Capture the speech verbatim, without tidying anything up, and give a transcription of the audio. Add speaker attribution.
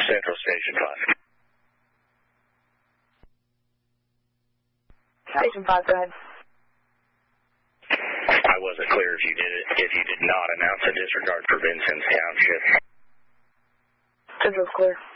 Speaker 1: Central Station five.
Speaker 2: Station five, go ahead.
Speaker 1: I wasn't clear if you did it, if you did not announce a disregard for Vincennes Township.
Speaker 2: Central's clear.